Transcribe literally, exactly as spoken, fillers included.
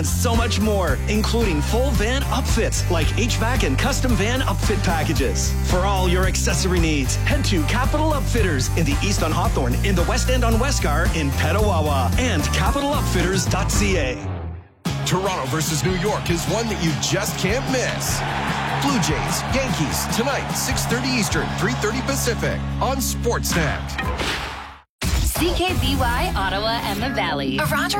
So much more, including full van upfits like H V A C and custom van upfit packages. For all your accessory needs, head to Capital Upfitters in the East on Hawthorne, in the West End on Westgar, in Petawawa, and capital upfitters dot c a. Toronto versus New York is one that you just can't miss. Blue Jays, Yankees, tonight, six thirty Eastern, three thirty Pacific, on Sportsnet. C K B Y, Ottawa and the Valley. A Roger